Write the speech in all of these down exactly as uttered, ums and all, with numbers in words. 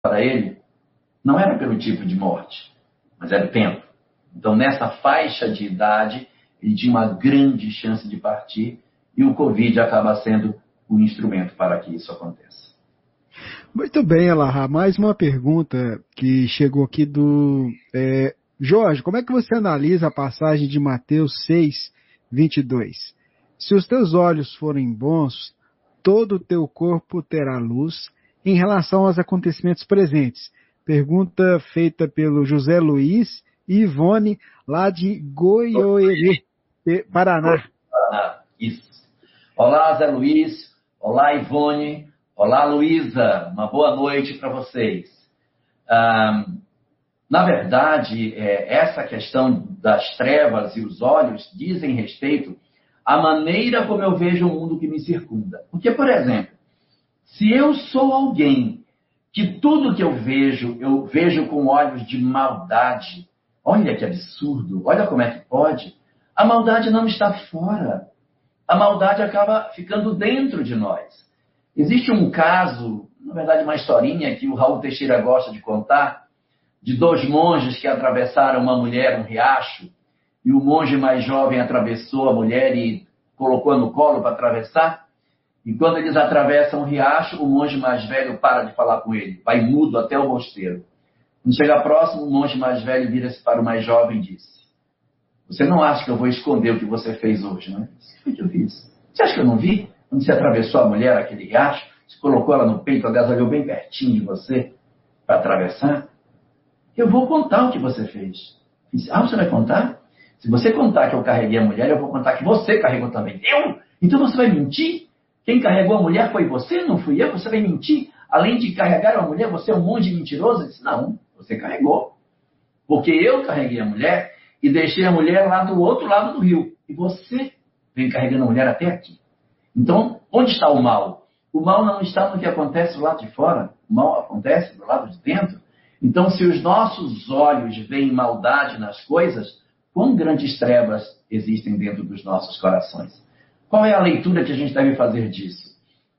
para ele não era pelo tipo de morte, mas era o tempo. Então, nessa faixa de idade, ele tinha uma grande chance de partir e o Covid acaba sendo o instrumento para que isso aconteça. Muito bem, Elahá. Mais uma pergunta que chegou aqui do é, Jorge. Como é que você analisa a passagem de Mateus seis, vinte e dois? Se os teus olhos forem bons, todo o teu corpo terá luz em relação aos acontecimentos presentes. Pergunta feita pelo José Luiz e Ivone, lá de Goiôerê, Paraná. Ah, isso. Olá, Zé Luiz. Olá, Ivone. Olá, Luísa. Uma boa noite para vocês. Ah, na verdade, é, essa questão das trevas e os olhos dizem respeito à maneira como eu vejo o mundo que me circunda. Porque, por exemplo, se eu sou alguém que tudo que eu vejo, eu vejo com olhos de maldade, olha que absurdo, olha como é que pode. A maldade não está fora. A maldade acaba ficando dentro de nós. Existe um caso, na verdade uma historinha que o Raul Teixeira gosta de contar, de dois monges que atravessaram uma mulher, um riacho, e o monge mais jovem atravessou a mulher e colocou-a no colo para atravessar. E quando eles atravessam o riacho, o monge mais velho para de falar com ele, vai mudo até o mosteiro. Quando chega próximo, o monge mais velho vira-se para o mais jovem e diz: você não acha que eu vou esconder o que você fez hoje, não é? Isso foi o que eu fiz. Você acha que eu não vi? Quando você atravessou a mulher, aquele riacho, você colocou ela no peito, agasalhou bem pertinho de você para atravessar? Eu vou contar o que você fez. Disse, ah, você vai contar? Se você contar que eu carreguei a mulher, eu vou contar que você carregou também. Eu? Então você vai mentir? Quem carregou a mulher foi você, não fui eu? Você vai mentir? Além de carregar a mulher, você é um monte de mentiroso? Eu disse, não, você carregou. Porque eu carreguei a mulher e deixei a mulher lá do outro lado do rio. E você veio carregando a mulher até aqui. Então, onde está o mal? O mal não está no que acontece do lado de fora. O mal acontece do lado de dentro. Então, se os nossos olhos veem maldade nas coisas, quão grandes trevas existem dentro dos nossos corações? Qual é a leitura que a gente deve fazer disso?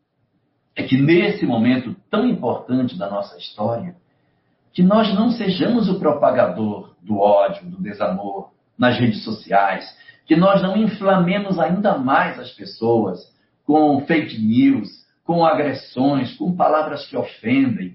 É que nesse momento tão importante da nossa história, que nós não sejamos o propagador do ódio, do desamor nas redes sociais, que nós não inflamemos ainda mais as pessoas com fake news, com agressões, com palavras que ofendem,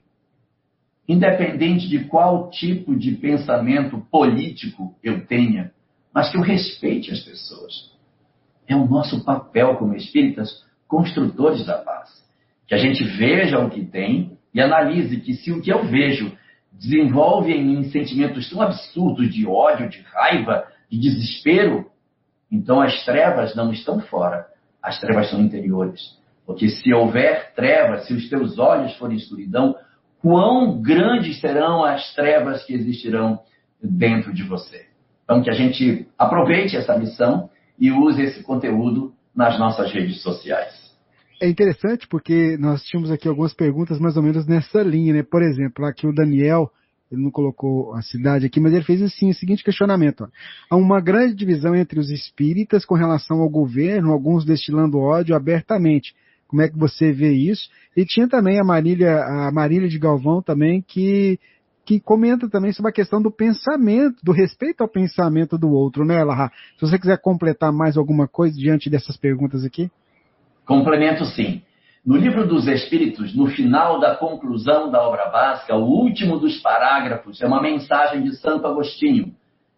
independente de qual tipo de pensamento político eu tenha, mas que eu respeite as pessoas. É o nosso papel como espíritas construtores da paz. Que a gente veja o que tem e analise que se o que eu vejo desenvolve em mim sentimentos tão absurdos de ódio, de raiva, de desespero, então as trevas não estão fora, as trevas são interiores. Porque se houver trevas, se os teus olhos forem escuridão, quão grandes serão as trevas que existirão dentro de você. Então que a gente aproveite essa missão e use esse conteúdo nas nossas redes sociais. É interessante porque nós tínhamos aqui algumas perguntas mais ou menos nessa linha, né? Por exemplo, aqui o Daniel, ele não colocou a cidade aqui, mas ele fez assim, o seguinte questionamento. Ó. Há uma grande divisão entre os espíritas com relação ao governo, alguns destilando ódio abertamente. Como é que você vê isso? E tinha também a Marília, a Marília de Galvão também, que, que comenta também sobre a questão do pensamento, do respeito ao pensamento do outro, né, Elahá? Se você quiser completar mais alguma coisa diante dessas perguntas aqui. Complemento sim. No livro dos Espíritos, no final da conclusão da obra básica, o último dos parágrafos é uma mensagem de Santo Agostinho.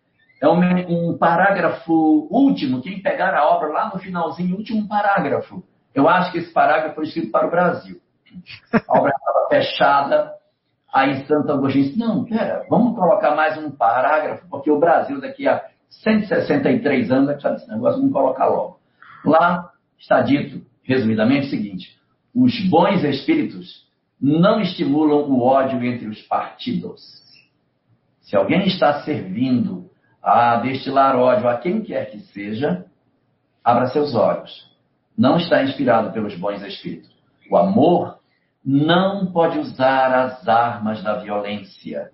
É um, um parágrafo último, quem pegar a obra lá no finalzinho, último parágrafo. Eu acho que esse parágrafo foi escrito para o Brasil. A obra estava fechada, aí Santo Agostinho disse, não, pera, vamos colocar mais um parágrafo, porque o Brasil daqui a cento e sessenta e três anos vai precisar desse negócio, vamos colocar logo. Lá está dito, resumidamente, o seguinte, os bons espíritos não estimulam o ódio entre os partidos. Se alguém está servindo a destilar ódio a quem quer que seja, abra seus olhos. Não está inspirado pelos bons espíritos. O amor não pode usar as armas da violência.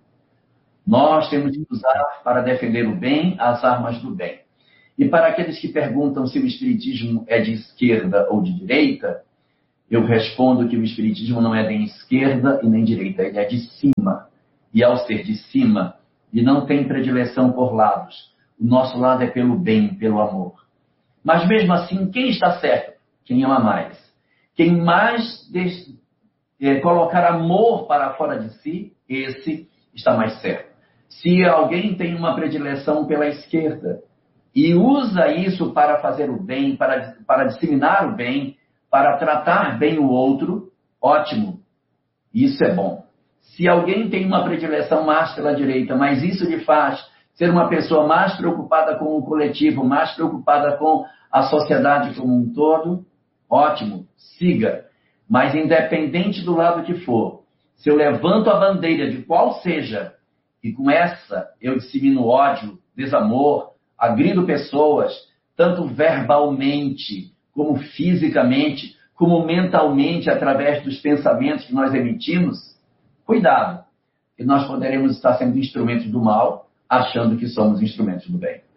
Nós temos que usar para defender o bem as armas do bem. E para aqueles que perguntam se o espiritismo é de esquerda ou de direita, Eu respondo que o Espiritismo não é nem esquerda e nem direita, ele é de cima. E ao ser de cima, ele não tem predileção por lados. O nosso lado é pelo bem, pelo amor. Mas mesmo assim, quem está certo? Quem ama mais. Quem mais des... é, colocar amor para fora de si, esse está mais certo. Se alguém tem uma predileção pela esquerda e usa isso para fazer o bem, para, para disseminar o bem, para tratar bem o outro, ótimo. Isso é bom. Se alguém tem uma predileção mais pela direita, mas isso lhe faz ser uma pessoa mais preocupada com o coletivo, mais preocupada com a sociedade como um todo, ótimo, siga. Mas independente do lado que for, se eu levanto a bandeira de qual seja, e com essa eu dissemino ódio, desamor, agrido pessoas, tanto verbalmente, como fisicamente, como mentalmente, através dos pensamentos que nós emitimos, cuidado, que nós poderemos estar sendo instrumentos do mal, achando que somos instrumentos do bem.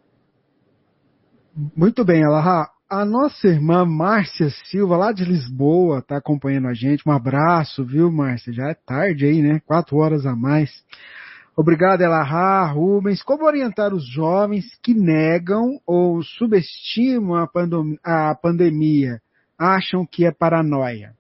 Muito bem, Alahá. A nossa irmã Márcia Silva, lá de Lisboa, está acompanhando a gente. Um abraço, viu, Márcia? Já é tarde aí, né? Quatro horas a mais. Obrigado, Alahá, Rubens. Como orientar os jovens que negam ou subestimam a, pandem- a pandemia? Acham que é paranoia?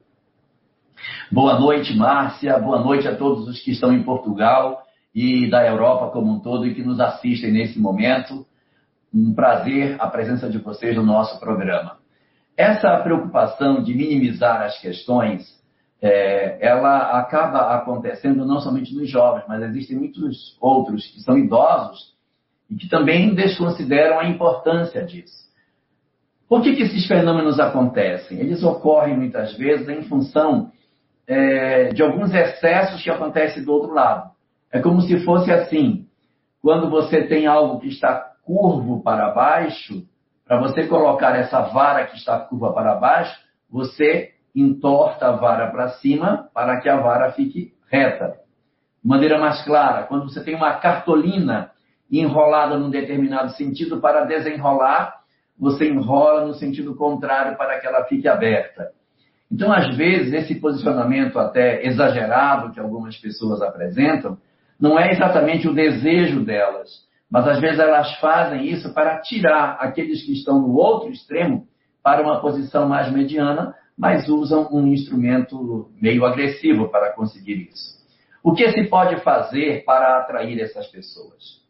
Boa noite, Márcia. Boa noite a todos os que estão em Portugal e da Europa como um todo e que nos assistem nesse momento. Um prazer a presença de vocês no nosso programa. Essa preocupação de minimizar as questões, é, ela acaba acontecendo não somente nos jovens, mas existem muitos outros que são idosos e que também desconsideram a importância disso. Por que que esses fenômenos acontecem? Eles ocorrem muitas vezes em função é, de alguns excessos que acontecem do outro lado. É como se fosse assim, quando você tem algo que está curvo para baixo, para você colocar essa vara que está curva para baixo, você entorta a vara para cima para que a vara fique reta. De maneira mais clara, quando você tem uma cartolina enrolada num determinado sentido, para desenrolar, você enrola no sentido contrário para que ela fique aberta. Então, às vezes, esse posicionamento até exagerado que algumas pessoas apresentam, não é exatamente o desejo delas, mas às vezes elas fazem isso para tirar aqueles que estão no outro extremo para uma posição mais mediana, mas usam um instrumento meio agressivo para conseguir isso. O que se pode fazer para atrair essas pessoas?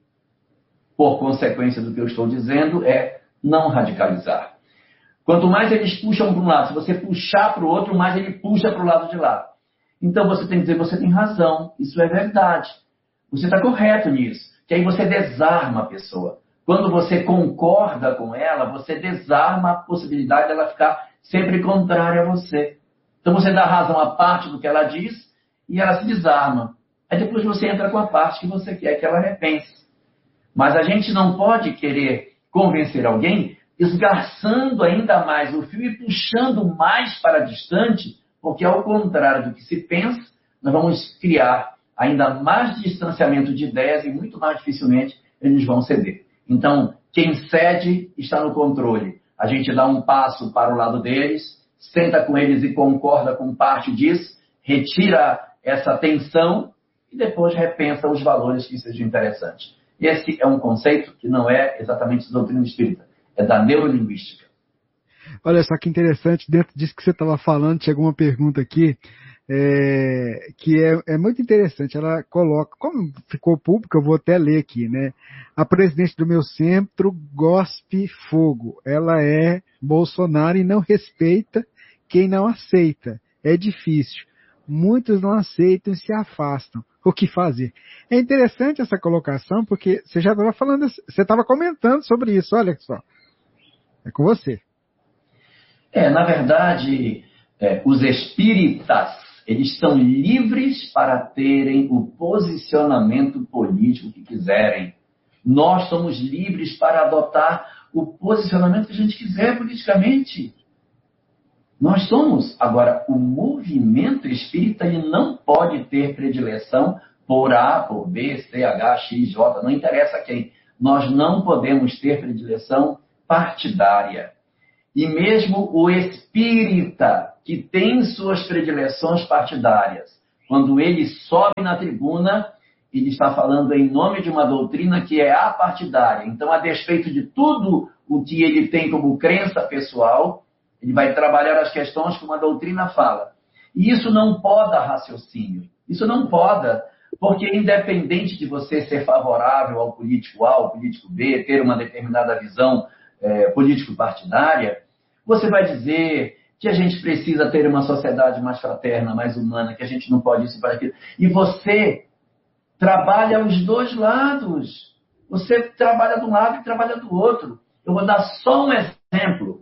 Por consequência do que eu estou dizendo, é não radicalizar. Quanto mais eles puxam para um lado, se você puxar para o outro, mais ele puxa para o lado de lá. Então você tem que dizer, você tem razão, isso é verdade. Você está correto nisso. Que aí você desarma a pessoa. Quando você concorda com ela, você desarma a possibilidade dela ficar sempre contrária a você. Então você dá razão a parte do que ela diz e ela se desarma. Aí depois você entra com a parte que você quer que ela repense. Mas a gente não pode querer convencer alguém esgarçando ainda mais o fio e puxando mais para distante, porque ao contrário do que se pensa, nós vamos criar ainda mais distanciamento de ideias e muito mais dificilmente eles vão ceder. Então, quem cede está no controle. A gente dá um passo para o lado deles, senta com eles e concorda com parte disso, retira essa tensão e depois repensa os valores que sejam interessantes. Esse é um conceito que não é exatamente da doutrina espírita, é da neurolinguística. Olha só que interessante, dentro disso que você estava falando, chegou uma pergunta aqui, É, que é, é muito interessante. Ela coloca, como ficou público, eu vou até ler aqui, né? A presidente do meu centro gospe fogo. Ela é Bolsonaro e não respeita quem não aceita. É difícil. Muitos não aceitam e se afastam. O que fazer? É interessante essa colocação, porque você já estava falando, você estava comentando sobre isso. Olha só. É com você. É, na verdade, é, os espíritas, eles estão livres para terem o posicionamento político que quiserem. Nós somos livres para adotar o posicionamento que a gente quiser politicamente. Nós somos. Agora, o movimento espírita ele não pode ter predileção por A, por B, C, H, X, J, não interessa quem. Nós não podemos ter predileção partidária. E mesmo o espírita que tem suas predileções partidárias. Quando ele sobe na tribuna, ele está falando em nome de uma doutrina que é apartidária. Então, a despeito de tudo o que ele tem como crença pessoal, ele vai trabalhar as questões que uma doutrina fala. E isso não poda raciocínio. Isso não poda, porque independente de você ser favorável ao político A, ao político B, ter uma determinada visão é, político-partidária, você vai dizer que a gente precisa ter uma sociedade mais fraterna, mais humana, que a gente não pode isso para aquilo. E você trabalha os dois lados. Você trabalha de um lado e trabalha do outro. Eu vou dar só um exemplo.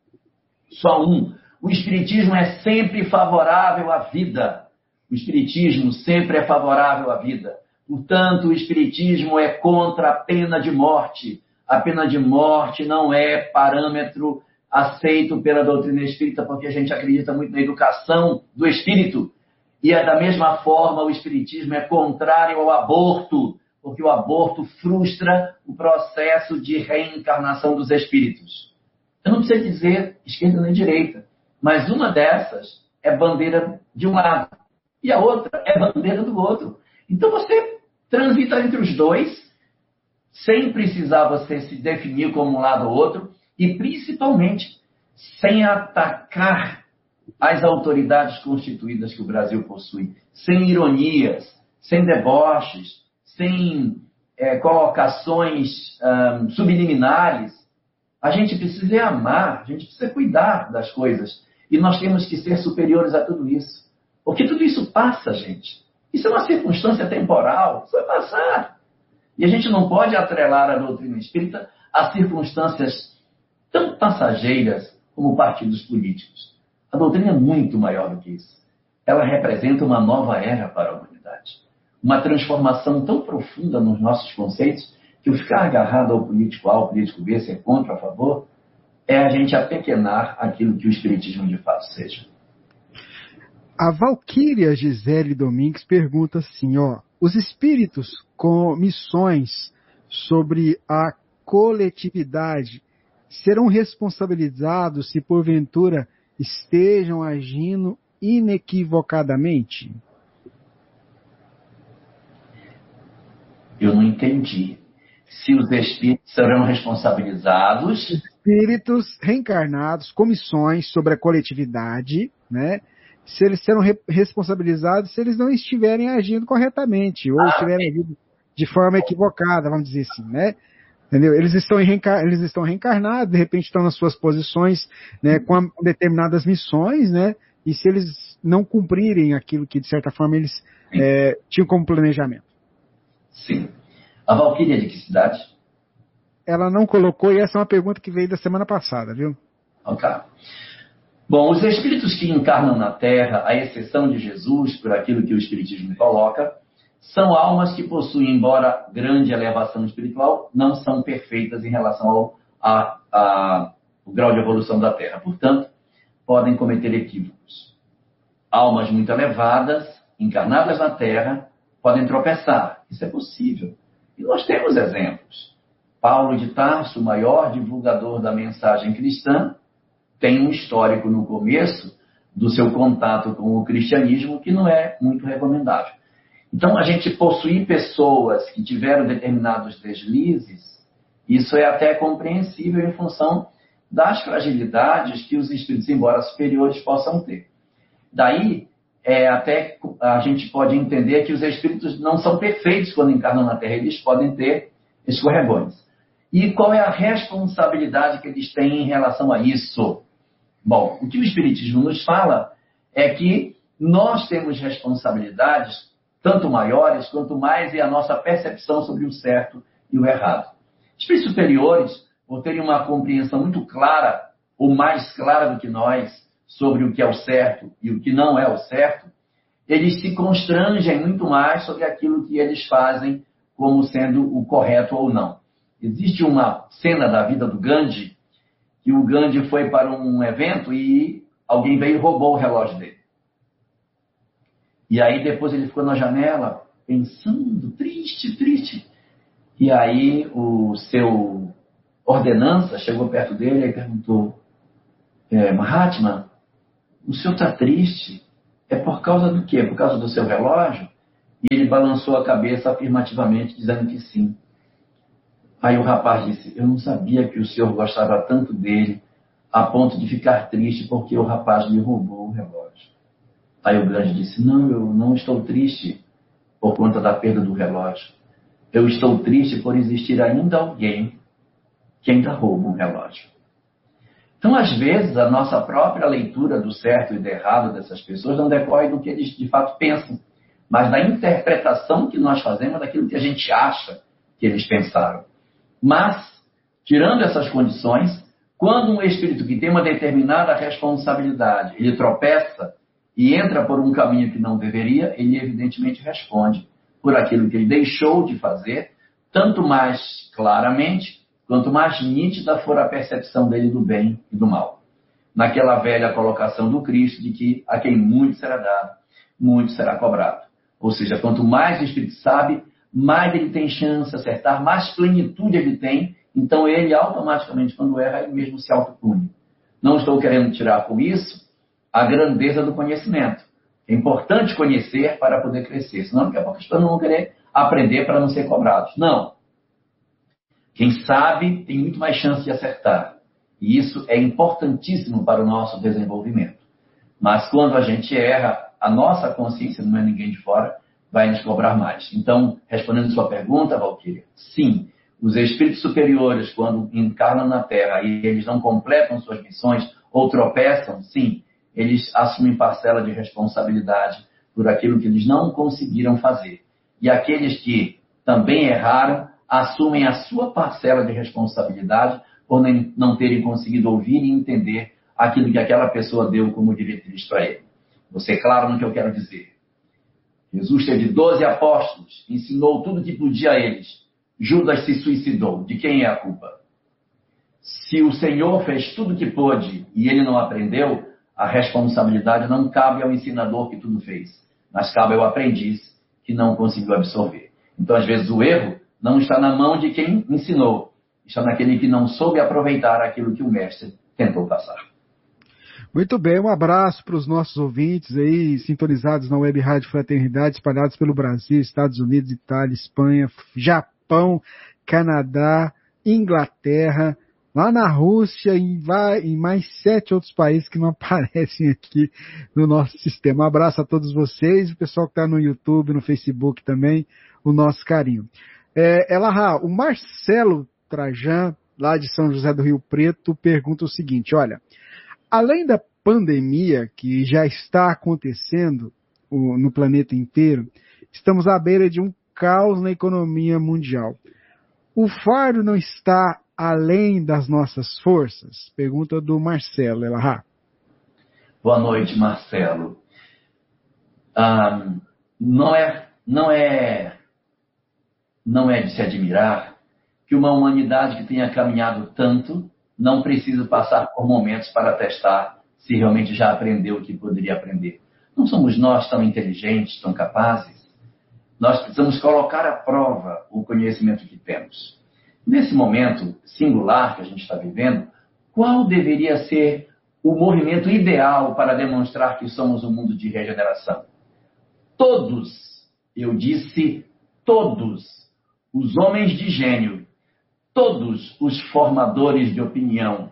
Só um. O Espiritismo é sempre favorável à vida. O Espiritismo sempre é favorável à vida. Portanto, o Espiritismo é contra a pena de morte. A pena de morte não é parâmetro aceito pela doutrina espírita, porque a gente acredita muito na educação do espírito. E é da mesma forma, o Espiritismo é contrário ao aborto, porque o aborto frustra o processo de reencarnação dos espíritos. Eu não preciso dizer esquerda nem direita, mas uma dessas é bandeira de um lado e a outra é bandeira do outro. Então você transita entre os dois, sem precisar você se definir como um lado ou outro, e principalmente sem atacar as autoridades constituídas que o Brasil possui, sem ironias, sem deboches, sem é, colocações hum, subliminares. A gente precisa amar, a gente precisa cuidar das coisas. E nós temos que ser superiores a tudo isso. Porque tudo isso passa, gente. Isso é uma circunstância temporal, isso vai passar. E a gente não pode atrelar a doutrina espírita a circunstâncias tão passageiras como partidos políticos. A doutrina é muito maior do que isso. Ela representa uma nova era para a humanidade. Uma transformação tão profunda nos nossos conceitos que o ficar agarrado ao político A, ao político B, ser contra ou a favor, é a gente apequenar aquilo que o Espiritismo de fato seja. A Valquíria Gisele Domingues pergunta assim, ó, os espíritos com missões sobre a coletividade serão responsabilizados se porventura estejam agindo inequivocadamente? Eu não entendi. Se os espíritos serão responsabilizados... Espíritos reencarnados com missões sobre a coletividade, né? Se eles serão re responsabilizados se eles não estiverem agindo corretamente ou ah, estiverem agindo de forma equivocada, vamos dizer assim, né? Entendeu? Eles estão, eles estão reencarnados, de repente estão nas suas posições, né, com determinadas missões, né? E se eles não cumprirem aquilo que, de certa forma, eles é, tinham como planejamento. Sim. A Valquíria é de que cidade? Ela não colocou, e essa é uma pergunta que veio da semana passada, viu? Ok. Bom, os espíritos que encarnam na Terra, à exceção de Jesus, por aquilo que o Espiritismo coloca, são almas que possuem, embora grande elevação espiritual, não são perfeitas em relação ao a, a, o grau de evolução da Terra. Portanto, podem cometer equívocos. Almas muito elevadas, encarnadas na Terra, podem tropeçar. Isso é possível. E nós temos exemplos. Paulo de Tarso, o maior divulgador da mensagem cristã, tem um histórico no começo do seu contato com o cristianismo que não é muito recomendável. Então, a gente possuir pessoas que tiveram determinados deslizes, isso é até compreensível em função das fragilidades que os espíritos, embora superiores, possam ter. Daí, é, até a gente pode entender que os espíritos não são perfeitos quando encarnam na Terra, eles podem ter escorregões. E qual é a responsabilidade que eles têm em relação a isso? Bom, o que o Espiritismo nos fala é que nós temos responsabilidades tanto maiores quanto mais é a nossa percepção sobre o certo e o errado. Espíritos superiores, por terem uma compreensão muito clara, ou mais clara do que nós, sobre o que é o certo e o que não é o certo, eles se constrangem muito mais sobre aquilo que eles fazem como sendo o correto ou não. Existe uma cena da vida do Gandhi, que o Gandhi foi para um evento e alguém veio e roubou o relógio dele. E aí depois ele ficou na janela, pensando, triste, triste. E aí o seu ordenança chegou perto dele e perguntou, é, Mahatma, o senhor está triste? É por causa do quê? Por causa do seu relógio? E ele balançou a cabeça afirmativamente, dizendo que sim. Aí o rapaz disse, eu não sabia que o senhor gostava tanto dele, a ponto de ficar triste porque o rapaz lhe roubou o relógio. Aí o grande disse, não, eu não estou triste por conta da perda do relógio. Eu estou triste por existir ainda alguém que ainda rouba um relógio. Então, às vezes, a nossa própria leitura do certo e do errado dessas pessoas não decorre do que eles de fato pensam, mas da interpretação que nós fazemos daquilo que a gente acha que eles pensaram. Mas, tirando essas condições, quando um espírito que tem uma determinada responsabilidade, ele tropeça e entra por um caminho que não deveria, ele evidentemente responde por aquilo que ele deixou de fazer, tanto mais claramente, quanto mais nítida for a percepção dele do bem e do mal. Naquela velha colocação do Cristo de que a quem muito será dado, muito será cobrado. Ou seja, quanto mais o espírito sabe, mais ele tem chance de acertar, mais plenitude ele tem, então ele automaticamente, quando erra, ele mesmo se autopune. Não estou querendo tirar com isso a grandeza do conhecimento. É importante conhecer para poder crescer, senão daqui a pouco as pessoas não vão querer aprender para não ser cobrados. Não. Quem sabe tem muito mais chance de acertar. E isso é importantíssimo para o nosso desenvolvimento. Mas quando a gente erra, a nossa consciência, não é ninguém de fora, vai nos cobrar mais. Então, respondendo a sua pergunta, Valquíria, sim, os espíritos superiores, quando encarnam na Terra e eles não completam suas missões ou tropeçam, sim, eles assumem parcela de responsabilidade por aquilo que eles não conseguiram fazer. E aqueles que também erraram, assumem a sua parcela de responsabilidade por nem, não terem conseguido ouvir e entender aquilo que aquela pessoa deu como diretriz para ele. Você é claro no que eu quero dizer. Jesus teve doze apóstolos, ensinou tudo o que podia a eles. Judas se suicidou. De quem é a culpa? Se o Senhor fez tudo o que pôde e ele não aprendeu, a responsabilidade não cabe ao ensinador que tudo fez, mas cabe ao aprendiz que não conseguiu absorver. Então, às vezes, o erro não está na mão de quem ensinou, está naquele que não soube aproveitar aquilo que o mestre tentou passar. Muito bem, um abraço para os nossos ouvintes aí, sintonizados na Web Rádio Fraternidade, espalhados pelo Brasil, Estados Unidos, Itália, Espanha, Japão, Canadá, Inglaterra, lá na Rússia e vai, em mais sete outros países que não aparecem aqui no nosso sistema. Um abraço a todos vocês, o pessoal que está no YouTube, no Facebook também, o nosso carinho. É, Elahá, o Marcelo Trajan, lá de São José do Rio Preto, pergunta o seguinte, olha, além da pandemia que já está acontecendo o, no planeta inteiro, estamos à beira de um caos na economia mundial. O fardo não está além das nossas forças? Pergunta do Marcelo Elahá. Boa noite, Marcelo. Ah, não é, não é, não é de se admirar que uma humanidade que tenha caminhado tanto não precisa passar por momentos para testar se realmente já aprendeu o que poderia aprender. Não somos nós tão inteligentes, tão capazes? Nós precisamos colocar à prova o conhecimento que temos. Nesse momento singular que a gente está vivendo, qual deveria ser o movimento ideal para demonstrar que somos um mundo de regeneração? Todos, eu disse todos, os homens de gênio, todos os formadores de opinião,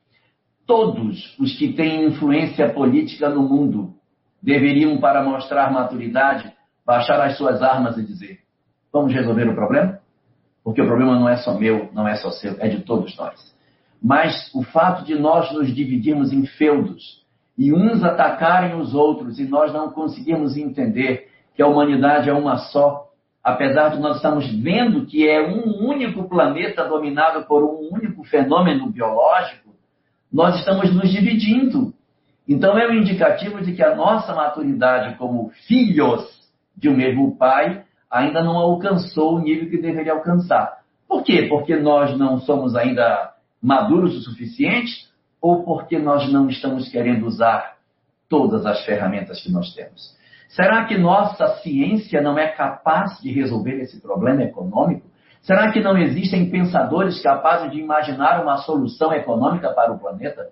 todos os que têm influência política no mundo, deveriam, para mostrar maturidade, baixar as suas armas e dizer, vamos resolver o problema? Porque o problema não é só meu, não é só seu, é de todos nós. Mas o fato de nós nos dividirmos em feudos e uns atacarem os outros e nós não conseguirmos entender que a humanidade é uma só, apesar de nós estarmos vendo que é um único planeta dominado por um único fenômeno biológico, nós estamos nos dividindo. Então é um indicativo de que a nossa maturidade como filhos de um mesmo pai ainda não alcançou o nível que deveria alcançar. Por quê? Porque nós não somos ainda maduros o suficiente ou porque nós não estamos querendo usar todas as ferramentas que nós temos? Será que nossa ciência não é capaz de resolver esse problema econômico? Será que não existem pensadores capazes de imaginar uma solução econômica para o planeta?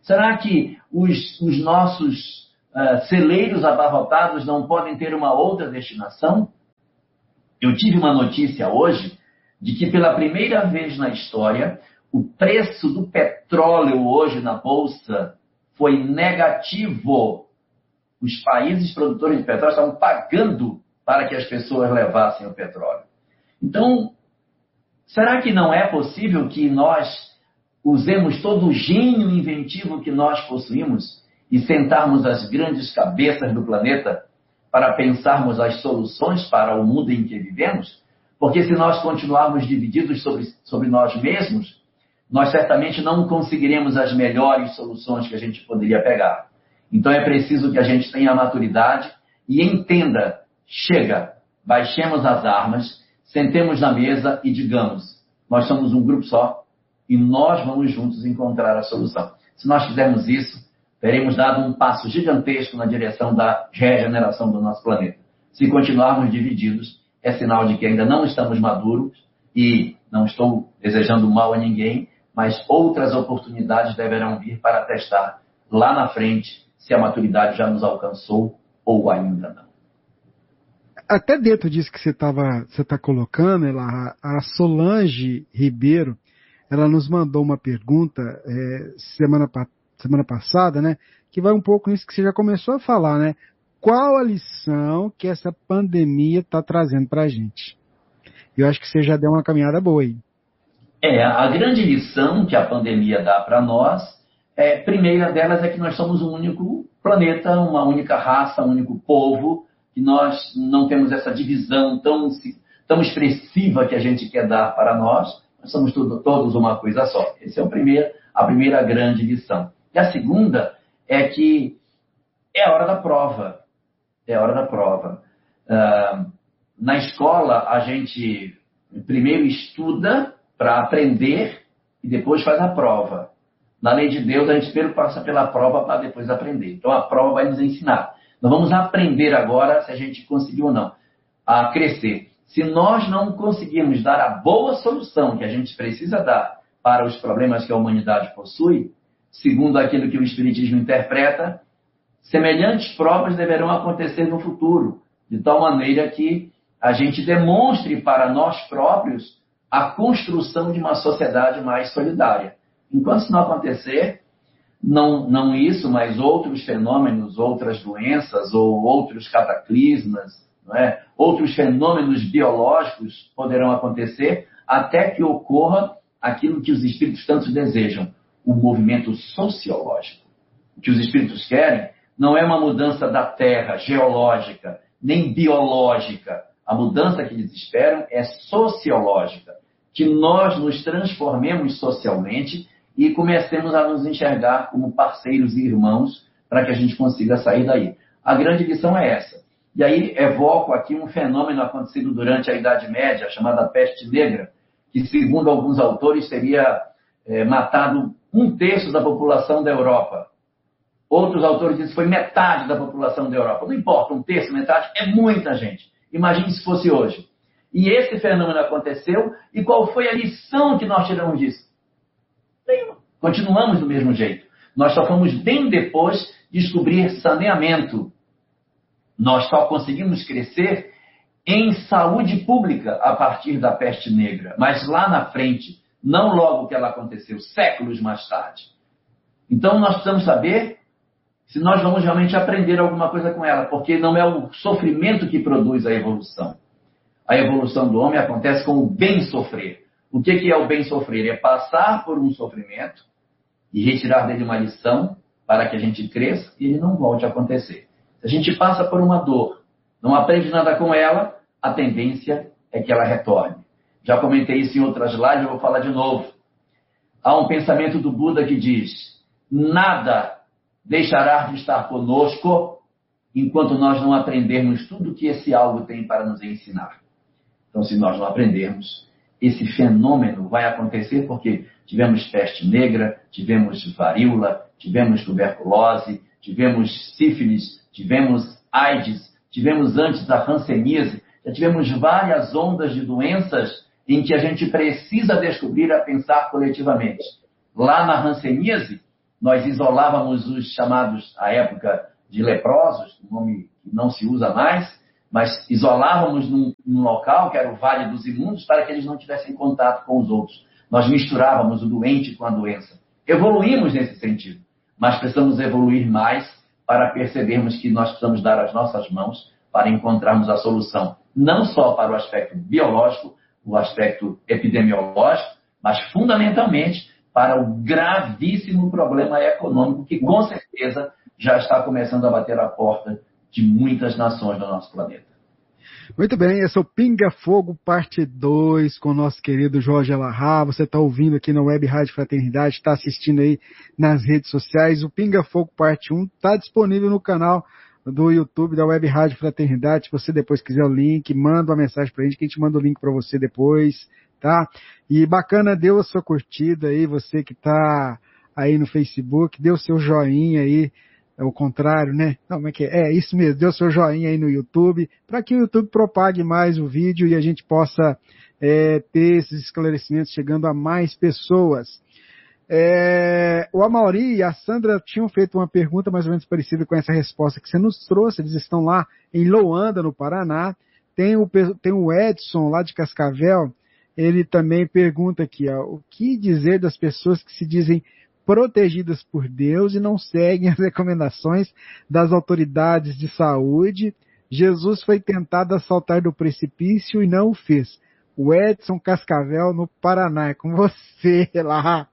Será que os, os nossos uh, celeiros abarrotados não podem ter uma outra destinação? Eu tive uma notícia hoje de que pela primeira vez na história, o preço do petróleo hoje na Bolsa foi negativo. Os países produtores de petróleo estavam pagando para que as pessoas levassem o petróleo. Então, será que não é possível que nós usemos todo o gênio inventivo que nós possuímos e sentarmos as grandes cabeças do planeta para pensarmos as soluções para o mundo em que vivemos? Porque se nós continuarmos divididos sobre, sobre nós mesmos, nós certamente não conseguiremos as melhores soluções que a gente poderia pegar. Então é preciso que a gente tenha a maturidade e entenda, chega, baixemos as armas, sentemos na mesa e digamos, nós somos um grupo só e nós vamos juntos encontrar a solução. Se nós fizermos isso, teremos dado um passo gigantesco na direção da regeneração do nosso planeta. Se continuarmos divididos, é sinal de que ainda não estamos maduros e não estou desejando mal a ninguém, mas outras oportunidades deverão vir para testar lá na frente se a maturidade já nos alcançou ou ainda não. Até dentro disso que você estava você tá colocando, ela, a Solange Ribeiro, ela nos mandou uma pergunta é, semana, semana passada, né, que vai um pouco nisso que você já começou a falar, né? Qual a lição que essa pandemia está trazendo para a gente? Eu acho que você já deu uma caminhada boa aí. É, a grande lição que a pandemia dá para nós, é, primeira delas é que nós somos um único planeta, uma única raça, um único povo, que nós não temos essa divisão tão, tão expressiva que a gente quer dar para nós, nós somos tudo, todos uma coisa só. Essa é a primeira, a primeira grande lição. E a segunda é que é a hora da prova. É a hora da prova. Uh, na escola, a gente primeiro estuda para aprender e depois faz a prova. Na lei de Deus, a gente primeiro passa pela prova para depois aprender. Então, a prova vai nos ensinar. Nós vamos aprender agora se a gente conseguiu ou não a crescer. Se nós não conseguirmos dar a boa solução que a gente precisa dar para os problemas que a humanidade possui, segundo aquilo que o Espiritismo interpreta, semelhantes provas deverão acontecer no futuro, de tal maneira que a gente demonstre para nós próprios a construção de uma sociedade mais solidária. Enquanto isso não acontecer, não, não isso, mas outros fenômenos, outras doenças ou outros cataclismas, não é? Outros fenômenos biológicos poderão acontecer até que ocorra aquilo que os espíritos tanto desejam, o movimento sociológico. O que os espíritos querem não é uma mudança da Terra, geológica, nem biológica. A mudança que eles esperam é sociológica. Que nós nos transformemos socialmente e comecemos a nos enxergar como parceiros e irmãos para que a gente consiga sair daí. A grande lição é essa. E aí evoco aqui um fenômeno acontecido durante a Idade Média, chamada peste negra, que segundo alguns autores teria é, matado um terço da população da Europa. Outros autores dizem que foi metade da população da Europa. Não importa, um terço, metade, é muita gente. Imagine se fosse hoje. E esse fenômeno aconteceu, e qual foi a lição que nós tiramos disso? Nenhuma. Continuamos do mesmo jeito. Nós só fomos bem depois descobrir saneamento. Nós só conseguimos crescer em saúde pública a partir da peste negra. Mas lá na frente, não logo que ela aconteceu, séculos mais tarde. Então nós precisamos saber se nós vamos realmente aprender alguma coisa com ela, porque não é o sofrimento que produz a evolução. A evolução do homem acontece com o bem sofrer. O que é o bem sofrer? É passar por um sofrimento e retirar dele uma lição para que a gente cresça e ele não volte a acontecer. Se a gente passa por uma dor, não aprende nada com ela, a tendência é que ela retorne. Já comentei isso em outras lives, eu vou falar de novo. Há um pensamento do Buda que diz: nada deixará de estar conosco enquanto nós não aprendermos tudo o que esse algo tem para nos ensinar. Então, se nós não aprendermos, esse fenômeno vai acontecer porque tivemos peste negra, tivemos varíola, tivemos tuberculose, tivemos sífilis, tivemos AIDS, tivemos antes a hanseníase, já tivemos várias ondas de doenças em que a gente precisa descobrir a pensar coletivamente. Lá na hanseníase, nós isolávamos os chamados, à época, de leprosos, um nome que não se usa mais, mas isolávamos num, num local, que era o Vale dos Imundos, para que eles não tivessem contato com os outros. Nós misturávamos o doente com a doença. Evoluímos nesse sentido, mas precisamos evoluir mais para percebermos que nós precisamos dar as nossas mãos para encontrarmos a solução, não só para o aspecto biológico, o aspecto epidemiológico, mas fundamentalmente para o gravíssimo problema econômico que, com certeza, já está começando a bater a porta de muitas nações do nosso planeta. Muito bem, esse é o Pinga Fogo, parte dois, com o nosso querido Jorge Elahá. Você está ouvindo aqui na Web Rádio Fraternidade, está assistindo aí nas redes sociais. O Pinga Fogo, parte um, está disponível no canal do YouTube da Web Rádio Fraternidade. Se você depois quiser o link, manda uma mensagem pra gente, que a gente manda o link para você depois, tá? E bacana, deu a sua curtida aí, você que tá aí no Facebook, deu o seu joinha aí, é o contrário, né? Não, como é que é? É isso mesmo, deu o seu joinha aí no YouTube, para que o YouTube propague mais o vídeo e a gente possa é, ter esses esclarecimentos chegando a mais pessoas. É, o Amauri e a Sandra tinham feito uma pergunta mais ou menos parecida com essa resposta que você nos trouxe. Eles estão lá em Loanda, no Paraná. Tem o, tem o Edson, lá de Cascavel. Ele também pergunta aqui, ó, o que dizer das pessoas que se dizem protegidas por Deus e não seguem as recomendações das autoridades de saúde? Jesus foi tentado a saltar do precipício e não o fez. O Edson Cascavel, no Paraná. É com você lá.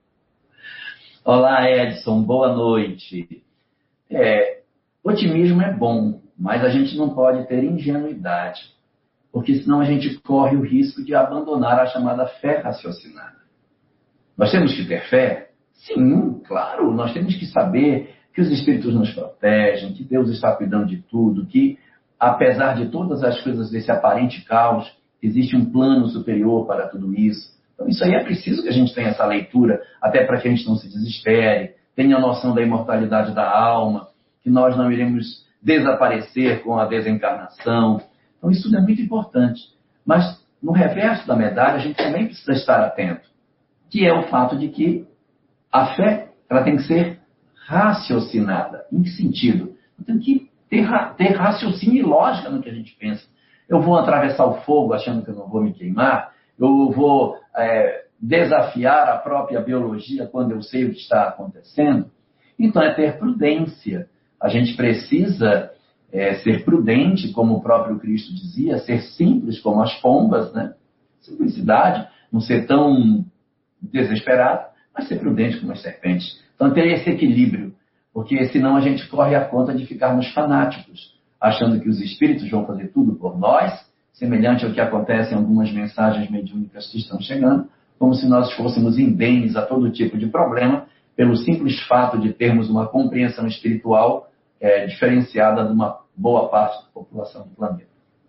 Olá, Edson, boa noite. É, otimismo é bom, mas a gente não pode ter ingenuidade, porque senão a gente corre o risco de abandonar a chamada fé raciocinada. Nós temos que ter fé? Sim, claro, nós temos que saber que os Espíritos nos protegem, que Deus está cuidando de tudo, que apesar de todas as coisas desse aparente caos, existe um plano superior para tudo isso. Então, isso aí é preciso que a gente tenha essa leitura, até para que a gente não se desespere, tenha a noção da imortalidade da alma, que nós não iremos desaparecer com a desencarnação. Então, isso tudo é muito importante. Mas, no reverso da medalha, a gente também precisa estar atento, que é o fato de que a fé ela tem que ser raciocinada. Em que sentido? Tem que ter, ter raciocínio e lógica no que a gente pensa. Eu vou atravessar o fogo achando que eu não vou me queimar, eu vou é, desafiar a própria biologia quando eu sei o que está acontecendo. Então, é ter prudência. A gente precisa é, ser prudente, como o próprio Cristo dizia, ser simples como as pombas, né? Simplicidade, não ser tão desesperado, mas ser prudente como as serpentes. Então, ter esse equilíbrio, porque senão a gente corre a conta de ficarmos fanáticos, achando que os espíritos vão fazer tudo por nós, semelhante ao que acontece em algumas mensagens mediúnicas que estão chegando, como se nós fôssemos indenes a todo tipo de problema, pelo simples fato de termos uma compreensão espiritual é, diferenciada de uma boa parte da população do planeta.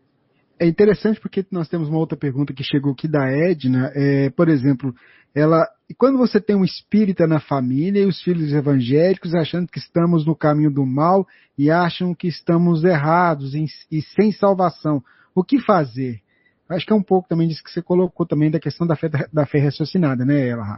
É interessante porque nós temos uma outra pergunta que chegou aqui da Edna, é, por exemplo, ela, e quando você tem um espírita na família e os filhos evangélicos achando que estamos no caminho do mal e acham que estamos errados e, e sem salvação, o que fazer? Acho que é um pouco também disso que você colocou também da questão da fé, da fé raciocinada, né, Elahá?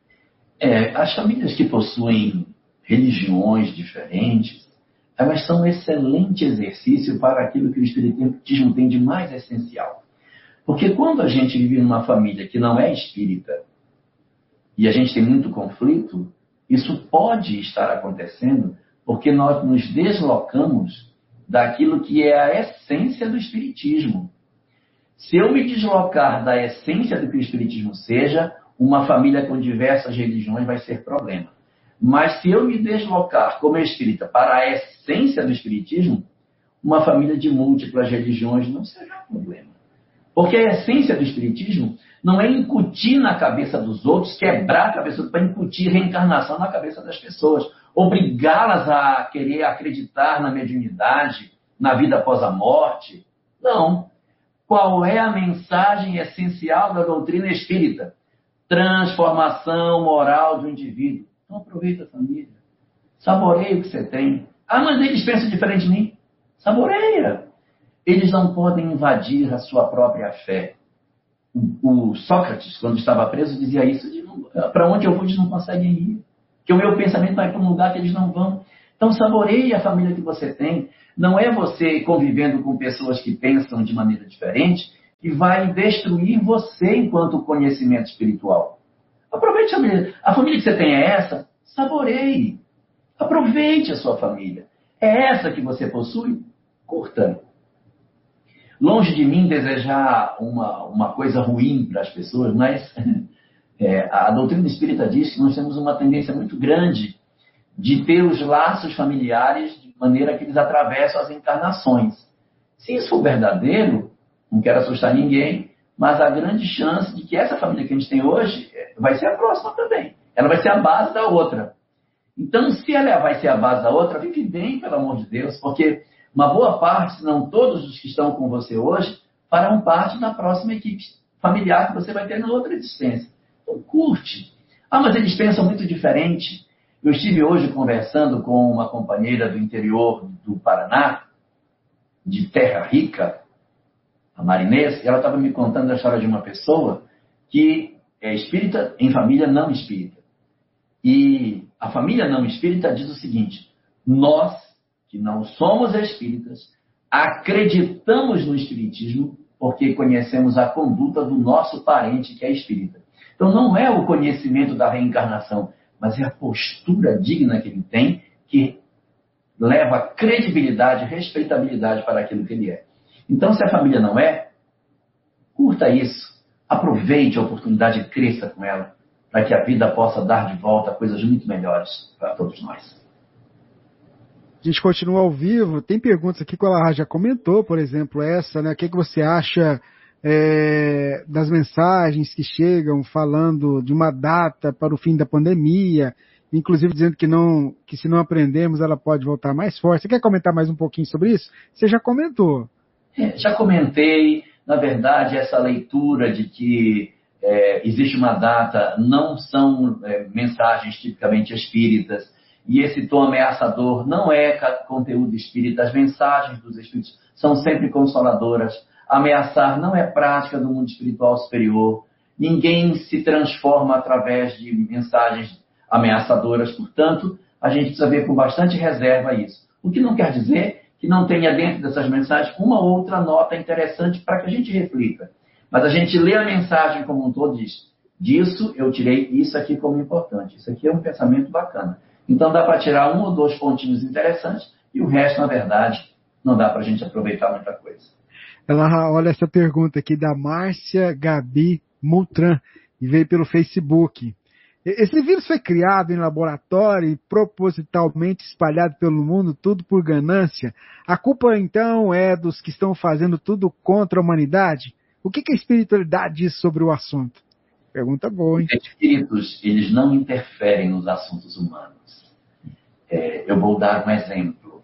É, as famílias que possuem religiões diferentes, elas são um excelente exercício para aquilo que o espiritismo tem de mais essencial. Porque quando a gente vive numa família que não é espírita e a gente tem muito conflito, isso pode estar acontecendo porque nós nos deslocamos daquilo que é a essência do espiritismo. Se eu me deslocar da essência do que o espiritismo seja, uma família com diversas religiões vai ser problema. Mas se eu me deslocar como espírita para a essência do espiritismo, uma família de múltiplas religiões não será problema. Porque a essência do espiritismo não é incutir na cabeça dos outros, quebrar a cabeça para incutir reencarnação na cabeça das pessoas, obrigá-las a querer acreditar na mediunidade, na vida após a morte. Não. Qual é a mensagem essencial da doutrina espírita? Transformação moral do indivíduo. Então aproveita a família. Saboreia o que você tem. Ah, mas eles pensam diferente de mim. Saboreia. Eles não podem invadir a sua própria fé. O, o Sócrates, quando estava preso, dizia isso. Para onde eu vou, eles não conseguem ir. Porque o meu pensamento vai para um lugar que eles não vão. Então, saboreie a família que você tem. Não é você convivendo com pessoas que pensam de maneira diferente que vai destruir você enquanto conhecimento espiritual. Aproveite a família. A família que você tem é essa? Saboreie. Aproveite a sua família. É essa que você possui? Curta. Longe de mim desejar uma, uma coisa ruim para as pessoas, mas é, a doutrina espírita diz que nós temos uma tendência muito grande de ter os laços familiares de maneira que eles atravessam as encarnações. Se isso for verdadeiro, não quero assustar ninguém, mas há grande chance de que essa família que a gente tem hoje vai ser a próxima também. Ela vai ser a base da outra. Então, se ela vai ser a base da outra, vive bem, pelo amor de Deus, porque uma boa parte, se não todos os que estão com você hoje, farão parte da próxima equipe familiar que você vai ter na outra existência. Então, curte. Ah, mas eles pensam muito diferente. Eu estive hoje conversando com uma companheira do interior do Paraná, de Terra Rica, a Marinês, e ela estava me contando a história de uma pessoa que é espírita em família não espírita. E a família não espírita diz o seguinte: nós, que não somos espíritas, acreditamos no espiritismo porque conhecemos a conduta do nosso parente que é espírita. Então não é o conhecimento da reencarnação, mas é a postura digna que ele tem que leva credibilidade, respeitabilidade para aquilo que ele é. Então, se a família não é, curta isso, aproveite a oportunidade e cresça com ela, para que a vida possa dar de volta coisas muito melhores para todos nós. A gente continua ao vivo, tem perguntas aqui que o Alahá já comentou, por exemplo, essa, né? O que, que você acha é, das mensagens que chegam falando de uma data para o fim da pandemia, inclusive dizendo que, não, que se não aprendermos ela pode voltar mais forte. Você quer comentar mais um pouquinho sobre isso? Você já comentou. É, já comentei, na verdade, essa leitura de que é, existe uma data, não são é, mensagens tipicamente espíritas, e esse tom ameaçador não é conteúdo espírita. As mensagens dos espíritos são sempre consoladoras. Ameaçar não é prática do mundo espiritual superior. Ninguém se transforma através de mensagens ameaçadoras. Portanto, a gente precisa ver com bastante reserva isso. O que não quer dizer que não tenha dentro dessas mensagens uma outra nota interessante para que a gente reflita. Mas a gente lê a mensagem como um todo e diz: disso eu tirei isso aqui como importante. Isso aqui é um pensamento bacana. Então dá para tirar um ou dois pontinhos interessantes e o resto, na verdade, não dá para a gente aproveitar muita coisa. Ela olha essa pergunta aqui da Márcia Gabi Moutran e veio pelo Facebook. Esse vírus foi criado em laboratório e propositalmente espalhado pelo mundo, tudo por ganância. A culpa, então, é dos que estão fazendo tudo contra a humanidade? O que, que a espiritualidade diz sobre o assunto? Pergunta boa, hein? Os espíritos, eles não interferem nos assuntos humanos. É, eu vou dar um exemplo.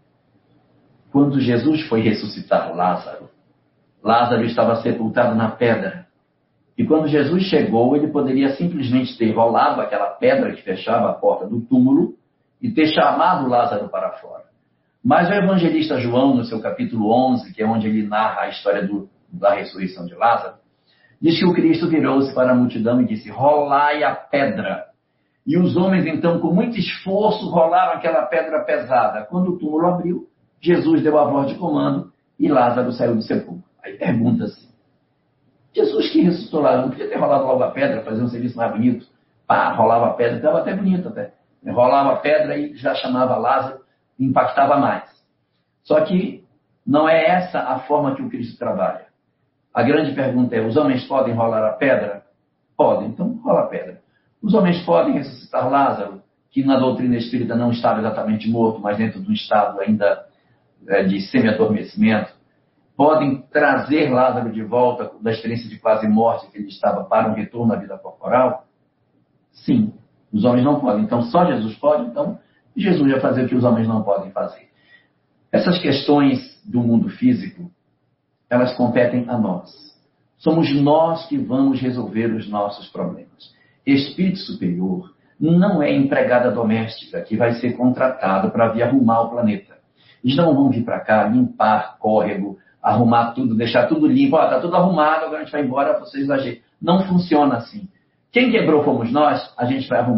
Quando Jesus foi ressuscitar Lázaro, Lázaro estava sepultado na pedra. E quando Jesus chegou, ele poderia simplesmente ter rolado aquela pedra que fechava a porta do túmulo e ter chamado Lázaro para fora. Mas o evangelista João, no seu capítulo onze, que é onde ele narra a história do, da ressurreição de Lázaro, diz que o Cristo virou-se para a multidão e disse: rolai a pedra. E os homens, então, com muito esforço, rolaram aquela pedra pesada. Quando o túmulo abriu, Jesus deu a voz de comando e Lázaro saiu do sepulcro. Aí pergunta-se: Jesus que ressuscitou Lázaro, não podia ter rolado logo a pedra, fazer um serviço mais bonito? Pá, rolava a pedra, estava até bonito até. Rolava a pedra e já chamava Lázaro, impactava mais. Só que não é essa a forma que o Cristo trabalha. A grande pergunta é: os homens podem rolar a pedra? Podem, então rola a pedra. Os homens podem ressuscitar Lázaro, que na doutrina espírita não estava exatamente morto, mas dentro de um estado ainda é, de semi-adormecimento. Podem trazer Lázaro de volta da experiência de quase morte que ele estava para um retorno à vida corporal? Sim, os homens não podem. Então só Jesus pode, então Jesus vai fazer o que os homens não podem fazer. Essas questões do mundo físico, elas competem a nós. Somos nós que vamos resolver os nossos problemas. Espírito superior não é empregada doméstica que vai ser contratada para vir arrumar o planeta. Eles não vão vir para cá limpar córrego, arrumar tudo, deixar tudo limpo. Ó, tá tudo arrumado, agora a gente vai embora, vocês ajeitam. Não funciona assim. Quem quebrou fomos nós, a gente vai arrumar.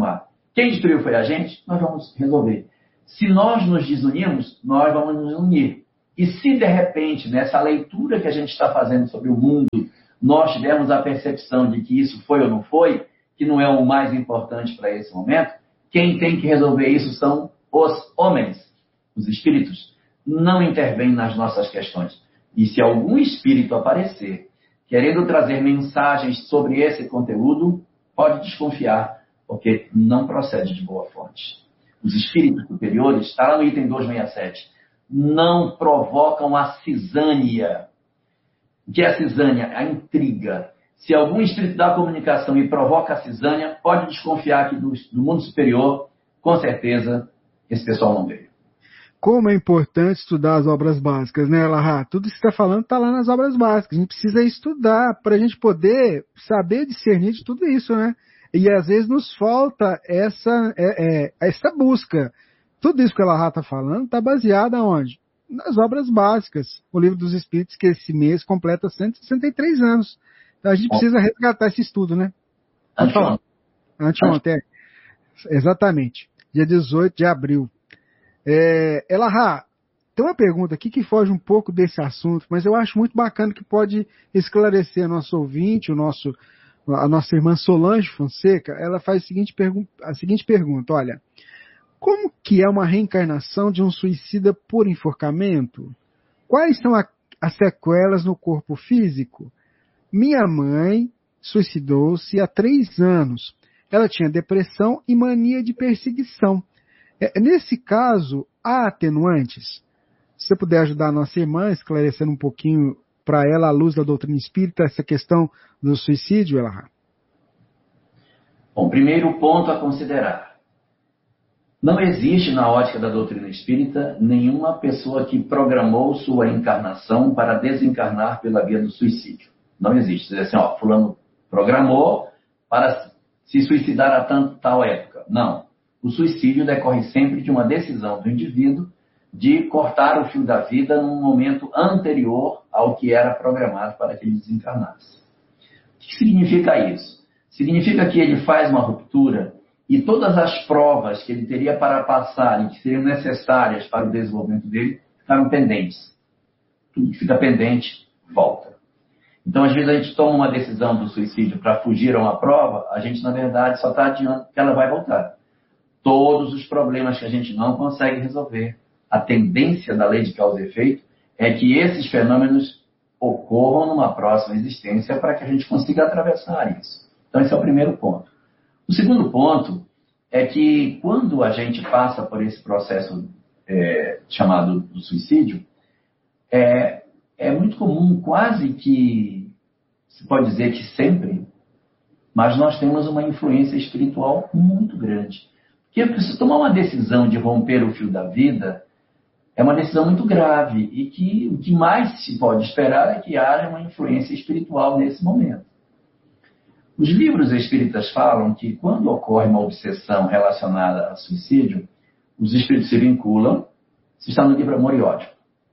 Quem destruiu foi a gente, nós vamos resolver. Se nós nos desunirmos, nós vamos nos unir. E se, de repente, nessa leitura que a gente está fazendo sobre o mundo, nós tivermos a percepção de que isso foi ou não foi, que não é o mais importante para esse momento, quem tem que resolver isso são os homens, os espíritos. Não intervêm nas nossas questões. E se algum espírito aparecer querendo trazer mensagens sobre esse conteúdo, pode desconfiar, porque não procede de boa fonte. Os espíritos superiores, está lá no item duzentos e sessenta e sete, não provocam a cisânia. O que é a cisânia? A intriga. Se algum espírito da comunicação e provoca a cisânia, pode desconfiar que do, do mundo superior, com certeza, esse pessoal não veio. Como é importante estudar as obras básicas, né, Elahá? Tudo que você está falando está lá nas obras básicas. A gente precisa estudar para a gente poder saber discernir de tudo isso, né? E às vezes nos falta essa, é, é, essa busca. Tudo isso que o Elahá está falando está baseado aonde? Nas obras básicas. O Livro dos Espíritos, que esse mês completa cento e sessenta e três anos. Então a gente precisa resgatar esse estudo, né? Pode falar. Anteontem. Exatamente. Dia dezoito de abril. É, Elahá, tem uma pergunta aqui que foge um pouco desse assunto, mas eu acho muito bacana que pode esclarecer a nosso ouvinte, o nosso, a nossa irmã Solange Fonseca. Ela faz a seguinte, pergu- a seguinte pergunta, olha, como que é uma reencarnação de um suicida por enforcamento? Quais são a, as sequelas no corpo físico? Minha mãe suicidou-se há três anos. Ela tinha depressão e mania de perseguição. É, nesse caso, há atenuantes? Se você puder ajudar a nossa irmã, esclarecendo um pouquinho para ela, à luz da doutrina espírita, essa questão do suicídio, Elahá. Bom, primeiro ponto a considerar. Não existe na ótica da doutrina espírita nenhuma pessoa que programou sua encarnação para desencarnar pela via do suicídio. Não existe. Dizer assim, ó, fulano programou para se suicidar a tanto, tal época. Não. O suicídio decorre sempre de uma decisão do indivíduo de cortar o fio da vida num momento anterior ao que era programado para que ele desencarnasse. O que significa isso? Significa que ele faz uma ruptura e todas as provas que ele teria para passar e que seriam necessárias para o desenvolvimento dele ficaram pendentes. Tudo que fica pendente, volta. Então, às vezes, a gente toma uma decisão do suicídio para fugir a uma prova, a gente, na verdade, só está adiando que ela vai voltar. Todos os problemas que a gente não consegue resolver, a tendência da lei de causa e efeito é que esses fenômenos ocorram numa próxima existência para que a gente consiga atravessar isso. Então, esse é o primeiro ponto. O segundo ponto é que quando a gente passa por esse processo é, chamado do suicídio, é, é muito comum, quase que, se pode dizer que sempre, mas nós temos uma influência espiritual muito grande. Porque se tomar uma decisão de romper o fio da vida, é uma decisão muito grave e que o que mais se pode esperar é que haja uma influência espiritual nesse momento. Os livros espíritas falam que quando ocorre uma obsessão relacionada a suicídio, os espíritos se vinculam, isso está no livro Amor e Ódio,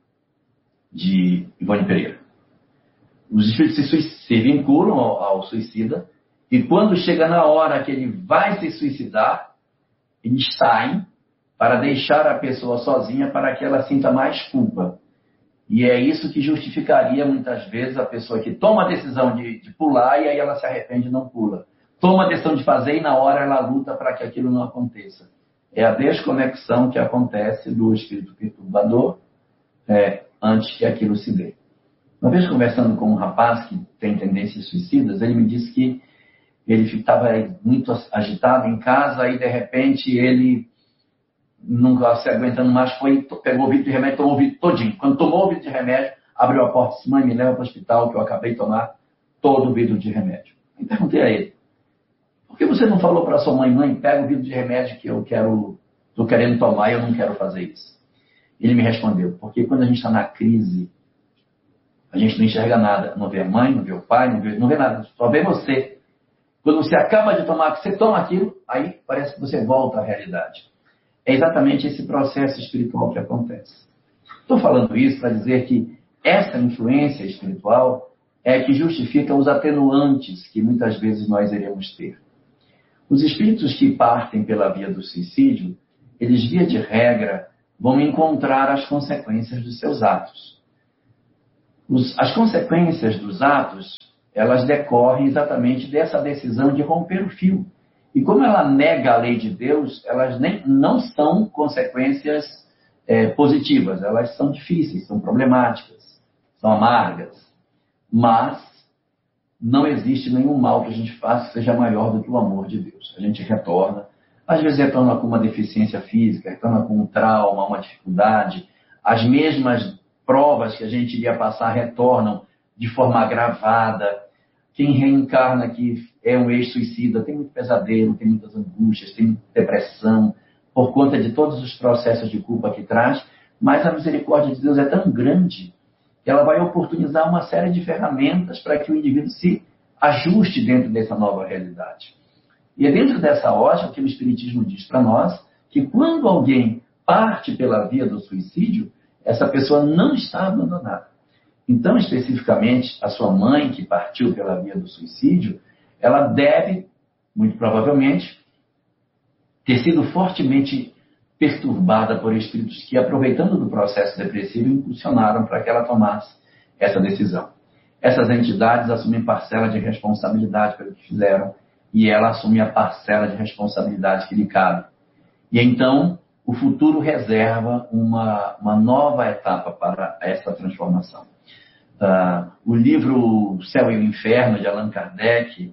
de Ivone Pereira. Os espíritos se, se vinculam ao, ao suicida e quando chega na hora que ele vai se suicidar, eles saem para deixar a pessoa sozinha para que ela sinta mais culpa. E é isso que justificaria, muitas vezes, a pessoa que toma a decisão de, de pular e aí ela se arrepende e não pula. Toma a decisão de fazer e na hora ela luta para que aquilo não aconteça. É a desconexão que acontece do espírito perturbador é, antes que aquilo se dê. Uma vez conversando com um rapaz que tem tendências suicidas, ele me disse que ele estava muito agitado em casa e, de repente, ele, nunca se aguentando mais, foi, pegou o vidro de remédio e tomou o vidro todinho. Quando tomou o vidro de remédio, abriu a porta e disse, mãe, me leva para o hospital que eu acabei de tomar todo o vidro de remédio. E perguntei a ele, por que você não falou para sua mãe, mãe, pega o vidro de remédio que eu quero, estou querendo tomar e eu não quero fazer isso? Ele me respondeu, porque quando a gente está na crise, a gente não enxerga nada. Não vê a mãe, não vê o pai, não vê, não vê nada, só vê você. Quando você acaba de tomar, você toma aquilo, aí parece que você volta à realidade. É exatamente esse processo espiritual que acontece. Estou falando isso para dizer que essa influência espiritual é que justifica os atenuantes que muitas vezes nós iremos ter. Os espíritos que partem pela via do suicídio, eles, via de regra, vão encontrar as consequências dos seus atos. Os, as consequências dos atos, elas decorrem exatamente dessa decisão de romper o fio. E como ela nega a lei de Deus, elas nem, não são consequências é, positivas, elas são difíceis, são problemáticas, são amargas. Mas não existe nenhum mal que a gente faça que seja maior do que o amor de Deus. A gente retorna, às vezes retorna com uma deficiência física, retorna com um trauma, uma dificuldade. As mesmas provas que a gente iria passar retornam de forma agravada. Quem reencarna aqui é um ex-suicida, tem muito pesadelo, tem muitas angústias, tem muita depressão, por conta de todos os processos de culpa que traz, mas a misericórdia de Deus é tão grande que ela vai oportunizar uma série de ferramentas para que o indivíduo se ajuste dentro dessa nova realidade. E é dentro dessa ótica que o Espiritismo diz para nós que quando alguém parte pela via do suicídio, essa pessoa não está abandonada. Então, especificamente, a sua mãe que partiu pela via do suicídio, ela deve, muito provavelmente, ter sido fortemente perturbada por espíritos que, aproveitando do processo depressivo, impulsionaram para que ela tomasse essa decisão. Essas entidades assumem parcela de responsabilidade pelo que fizeram e ela assume a parcela de responsabilidade que lhe cabe. E então, o futuro reserva uma, uma nova etapa para essa transformação. Uh, o livro Céu e o Inferno, de Allan Kardec,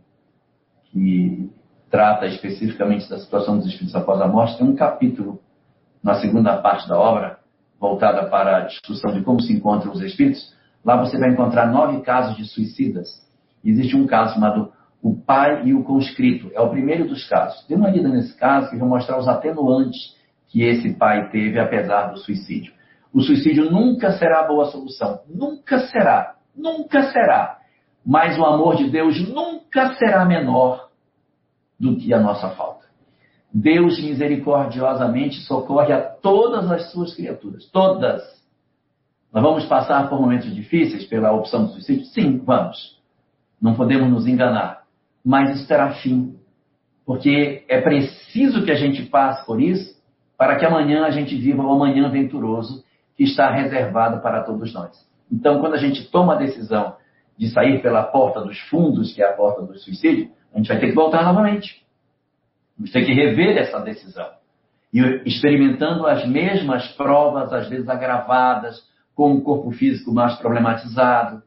que trata especificamente da situação dos espíritos após a morte, tem um capítulo na segunda parte da obra, voltada para a discussão de como se encontram os espíritos. Lá você vai encontrar nove casos de suicidas. Existe um caso chamado O Pai e o Conscrito. É o primeiro dos casos. Dê uma lida nesse caso que vai mostrar os atenuantes que esse pai teve apesar do suicídio. O suicídio nunca será a boa solução. Nunca será. Nunca será. Mas o amor de Deus nunca será menor do que a nossa falta. Deus misericordiosamente socorre a todas as suas criaturas. Todas. Nós vamos passar por momentos difíceis pela opção do suicídio? Sim, vamos. Não podemos nos enganar. Mas isso terá fim. Porque é preciso que a gente passe por isso para que amanhã a gente viva o amanhã venturoso que está reservado para todos nós. Então, quando a gente toma a decisão de sair pela porta dos fundos, que é a porta do suicídio, a gente vai ter que voltar novamente. Vamos ter que rever essa decisão. E experimentando as mesmas provas, às vezes agravadas, com um corpo físico mais problematizado.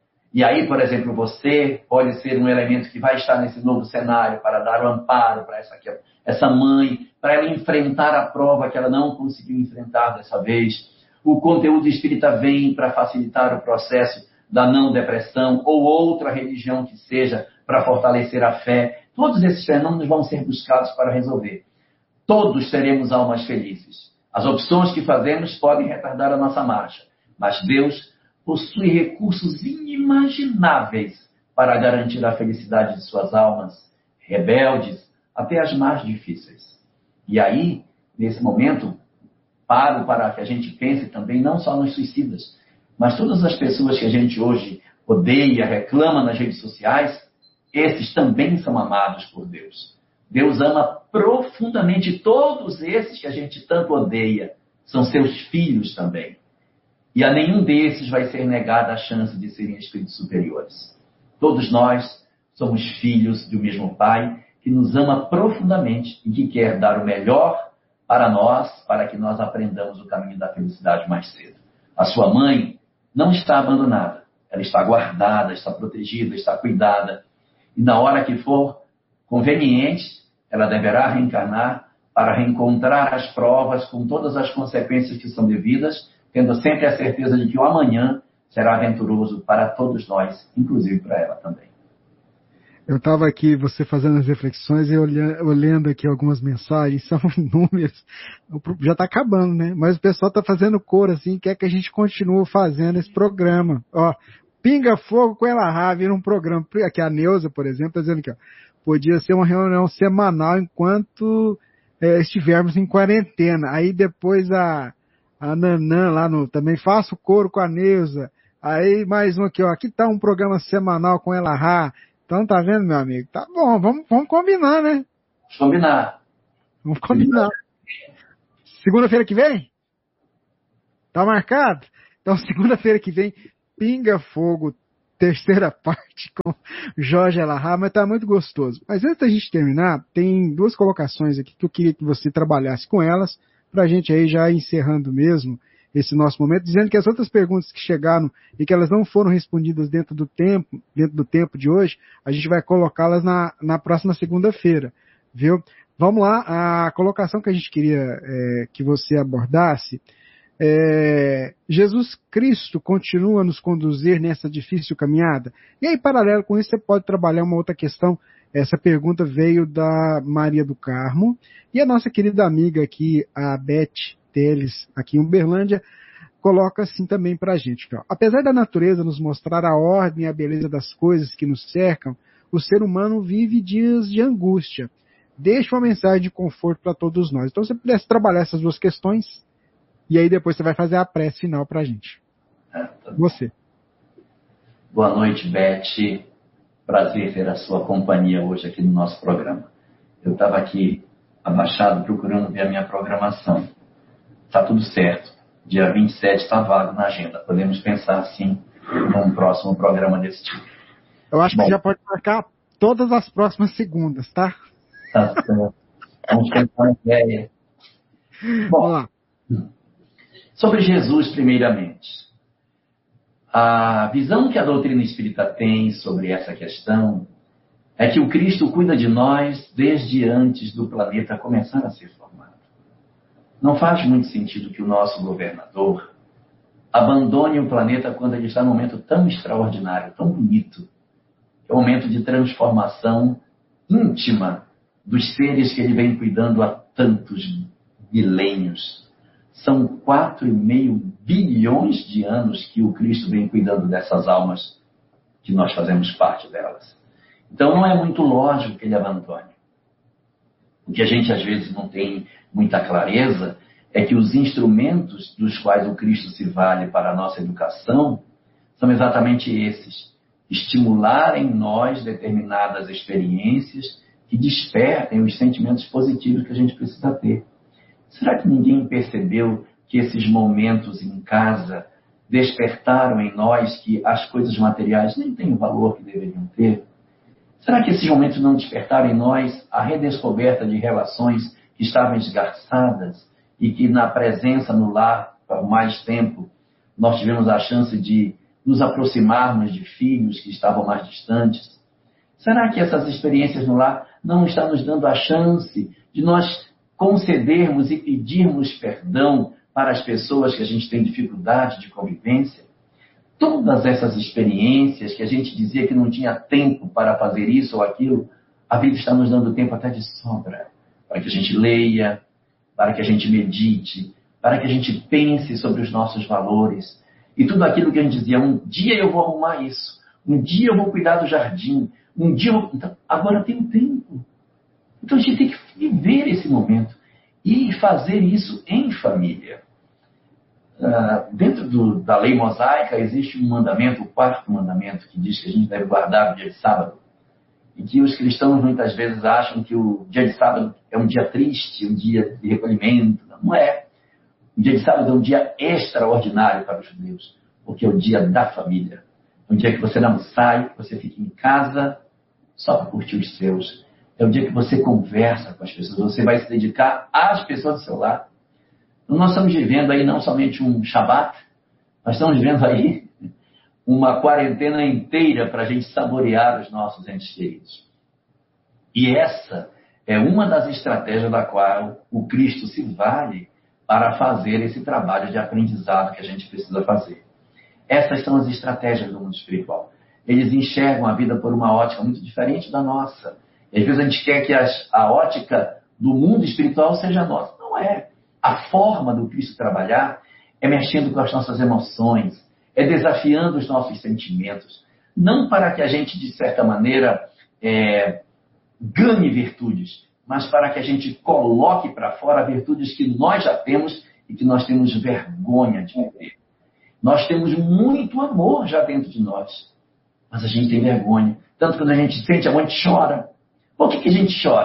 E aí, por exemplo, você pode ser um elemento que vai estar nesse novo cenário para dar o amparo para essa, essa mãe, para ela enfrentar a prova que ela não conseguiu enfrentar dessa vez. O conteúdo espírita vem para facilitar o processo da não depressão ou outra religião que seja para fortalecer a fé. Todos esses fenômenos vão ser buscados para resolver. Todos seremos almas felizes. As opções que fazemos podem retardar a nossa marcha, mas Deus possui recursos inimagináveis para garantir a felicidade de suas almas, rebeldes, até as mais difíceis. E aí, nesse momento, paro para que a gente pense também não só nos suicidas, mas todas as pessoas que a gente hoje odeia, reclama nas redes sociais, esses também são amados por Deus. Deus ama profundamente todos esses que a gente tanto odeia. São seus filhos também. E a nenhum desses vai ser negada a chance de serem espíritos superiores. Todos nós somos filhos do mesmo Pai, que nos ama profundamente e que quer dar o melhor para nós, para que nós aprendamos o caminho da felicidade mais cedo. A sua mãe não está abandonada. Ela está guardada, está protegida, está cuidada. E na hora que for conveniente, ela deverá reencarnar para reencontrar as provas com todas as consequências que são devidas, tendo sempre a certeza de que o amanhã será aventuroso para todos nós, inclusive para ela também. Eu estava aqui, você fazendo as reflexões e olhando aqui algumas mensagens, são inúmeras, já está acabando, né? Mas o pessoal está fazendo cor, assim, quer que a gente continue fazendo esse programa. Ó, Pinga Fogo com ela Rá, vira um programa. Aqui a Neuza, por exemplo, está dizendo que ó, podia ser uma reunião semanal enquanto é, estivermos em quarentena. Aí depois a, a Nanã lá no, também faço coro com a Neuza. Aí mais um aqui, ó, aqui está um programa semanal com ela Rá. Então tá vendo, meu amigo? Tá bom, vamos, vamos combinar, né? Vamos combinar. Vamos combinar. Segunda-feira que vem? Tá marcado? Então, segunda-feira que vem, Pinga Fogo, terceira parte com Jorge Elahá, mas tá muito gostoso. Mas antes da gente terminar, tem duas colocações aqui que eu queria que você trabalhasse com elas, pra gente aí já encerrando mesmo esse nosso momento, dizendo que as outras perguntas que chegaram e que elas não foram respondidas dentro do tempo, dentro do tempo de hoje, a gente vai colocá-las na, na próxima segunda-feira, viu? Vamos lá, a colocação que a gente queria é, que você abordasse é, Jesus Cristo continua a nos conduzir nessa difícil caminhada? E aí, paralelo com isso, você pode trabalhar uma outra questão. Essa pergunta veio da Maria do Carmo, e a nossa querida amiga aqui, a Beth Teles, aqui em Uberlândia, coloca assim também para a gente. Ó. Apesar da natureza nos mostrar a ordem e a beleza das coisas que nos cercam, o ser humano vive dias de angústia. Deixa uma mensagem de conforto para todos nós. Então, se você pudesse trabalhar essas duas questões, e aí depois você vai fazer a prece final para a gente. É, tá. Você. Boa noite, Beth. Prazer ter a sua companhia hoje aqui no nosso programa. Eu estava aqui abaixado procurando ver a minha programação. Está tudo certo. Dia vinte e sete está vago na agenda. Podemos pensar assim num próximo programa desse tipo. Eu acho Bom, que já pode marcar todas as próximas segundas, tá? Tá certo. Vamos pensar na ideia. Bom, Vamos lá. Sobre Jesus, primeiramente. A visão que a doutrina espírita tem sobre essa questão é que o Cristo cuida de nós desde antes do planeta começar a ser formado. Não faz muito sentido que o nosso governador abandone o planeta quando ele está num momento tão extraordinário, tão bonito, que é um momento de transformação íntima dos seres que ele vem cuidando há tantos milênios. São quatro e meio bilhões de anos que o Cristo vem cuidando dessas almas, que nós fazemos parte delas. Então não é muito lógico que ele abandone. O que a gente às vezes não tem muita clareza é que os instrumentos dos quais o Cristo se vale para a nossa educação são exatamente esses. Estimular em nós determinadas experiências que despertem os sentimentos positivos que a gente precisa ter. Será que ninguém percebeu que esses momentos em casa despertaram em nós que as coisas materiais nem têm o valor que deveriam ter? Será que esses momentos não despertaram em nós a redescoberta de relações que estavam esgarçadas e que na presença no lar por mais tempo nós tivemos a chance de nos aproximarmos de filhos que estavam mais distantes? Será que essas experiências no lar não estão nos dando a chance de nós concedermos e pedirmos perdão para as pessoas que a gente tem dificuldade de convivência? Todas essas experiências que a gente dizia que não tinha tempo para fazer isso ou aquilo, a vida está nos dando tempo até de sobra, para que a gente leia, para que a gente medite, para que a gente pense sobre os nossos valores. E tudo aquilo que a gente dizia, um dia eu vou arrumar isso, um dia eu vou cuidar do jardim, um dia eu vou... Então, agora tem um tempo. Então a gente tem que viver esse momento e fazer isso em família. Uh, dentro do, da lei mosaica existe um mandamento, o quarto mandamento, que diz que a gente deve guardar o dia de sábado. E que os cristãos muitas vezes acham que o dia de sábado é um dia triste, um dia de recolhimento. Não é. O dia de sábado é um dia extraordinário para os judeus, porque é o dia da família. É um dia que você não sai, que você fica em casa só para curtir os seus. É o dia que você conversa com as pessoas, você vai se dedicar às pessoas do seu lar. Então, nós estamos vivendo aí não somente um Shabat, nós estamos vivendo aí uma quarentena inteira para a gente saborear os nossos entes queridos. E essa é uma das estratégias da qual o Cristo se vale para fazer esse trabalho de aprendizado que a gente precisa fazer. Essas são as estratégias do mundo espiritual. Eles enxergam a vida por uma ótica muito diferente da nossa. E às vezes a gente quer que as, a ótica do mundo espiritual seja a nossa. Não é. A forma do Cristo trabalhar é mexendo com as nossas emoções, é desafiando os nossos sentimentos. Não para que a gente, de certa maneira, é, ganhe virtudes, mas para que a gente coloque para fora virtudes que nós já temos e que nós temos vergonha de ter. Nós temos muito amor já dentro de nós, mas a gente tem vergonha. Tanto que quando a gente sente amor, a gente chora. Por que, que a gente chora?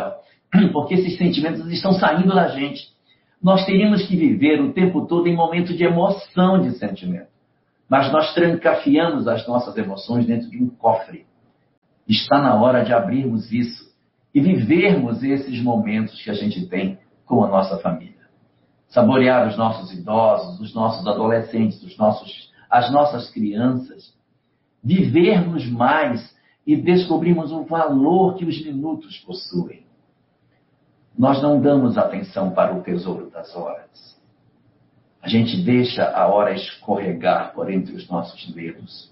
porque esses sentimentos estão saindo da gente. Nós teríamos que viver o tempo todo em momento de emoção de sentimento. Mas nós trancafiamos as nossas emoções dentro de um cofre. Está na hora de abrirmos isso e vivermos esses momentos que a gente tem com a nossa família. Saborear os nossos idosos, os nossos adolescentes, os nossos, as nossas crianças. Vivermos mais e descobrirmos o valor que os minutos possuem. Nós não damos atenção para o tesouro das horas. A gente deixa a hora escorregar por entre os nossos dedos.